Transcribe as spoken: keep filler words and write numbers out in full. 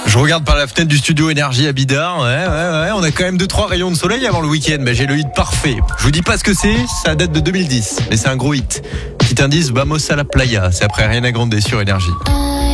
Je regarde par la fenêtre du studio Énergie à Bidart. Ouais, ouais, ouais. On a quand même deux trois rayons de soleil avant le week-end. Mais j'ai le hit parfait. Je vous dis pas ce que c'est. Ça date de deux mille dix. Mais c'est un gros hit. Petit indice, Vamos a la playa. C'est après Ariana Grande sur Énergie.